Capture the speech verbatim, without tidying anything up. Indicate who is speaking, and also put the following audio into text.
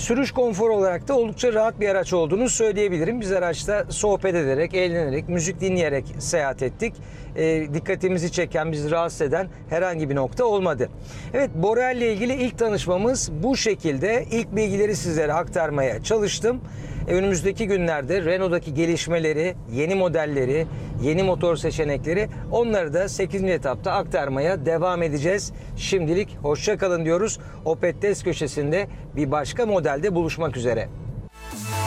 Speaker 1: Sürüş konforu olarak da oldukça rahat bir araç olduğunu söyleyebilirim. Biz araçta sohbet ederek, eğlenerek, müzik dinleyerek seyahat ettik. E, dikkatimizi çeken, bizi rahatsız eden herhangi bir nokta olmadı. Evet, Boreal ile ilgili ilk tanışmamız bu şekilde. İlk bilgileri sizlere aktarmaya çalıştım. E, önümüzdeki günlerde Renault'daki gelişmeleri, yeni modelleri, yeni motor seçenekleri, onları da sekizinci etapta aktarmaya devam edeceğiz. Şimdilik hoşça kalın diyoruz. Opet Test Köşesi'nde bir başka modelde buluşmak üzere.